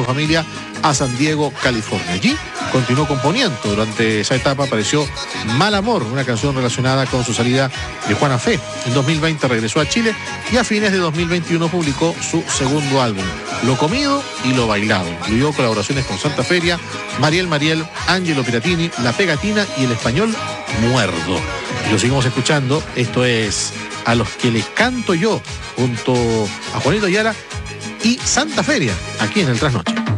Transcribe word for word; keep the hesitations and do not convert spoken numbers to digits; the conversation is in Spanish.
su familia a San Diego, California. Allí continuó componiendo. Durante esa etapa apareció Mal Amor, una canción relacionada con su salida de Juana Fe. En dos mil veinte regresó a Chile y a fines de dos mil veintiuno publicó su segundo álbum, Lo Comido y Lo Bailado. Incluyó colaboraciones con Santa Feria, Mariel Mariel, Angelo Piratini, La Pegatina y el español Muerdo. Y lo seguimos escuchando. Esto es A los que les canto yo, junto a Juanito Ayala y Santa Feria, aquí en el Trasnoche.